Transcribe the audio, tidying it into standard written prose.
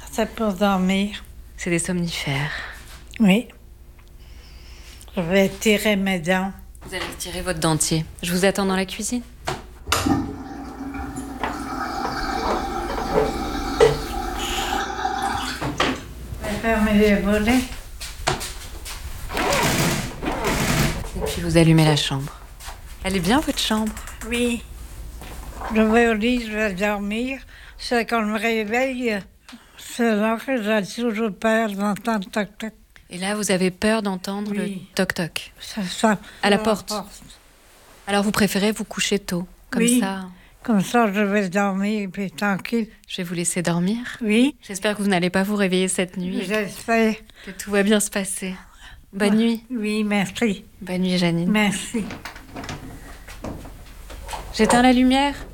C'est pour dormir. C'est des somnifères. Oui. Je vais tirer mes dents. Vous allez retirer votre dentier. Je vous attends dans la cuisine. Je vais fermer les volets. Et puis vous allumez la chambre. Elle est bien, votre chambre? Oui. Je vais au lit, je vais dormir. C'est quand je me réveille, c'est là que j'ai toujours peur d'entendre toc-toc. Et là, vous avez peur d'entendre le Oui. toc-toc C'est ça. à la porte. Alors vous préférez vous coucher tôt, comme Oui. ça. Comme ça, je vais dormir, puis tranquille. Je vais vous laisser dormir. Oui. J'espère que vous n'allez pas vous réveiller cette nuit. J'espère. Que tout va bien se passer. Bonne nuit. Oui, merci. Bonne nuit, Janine. Merci. J'éteins la lumière.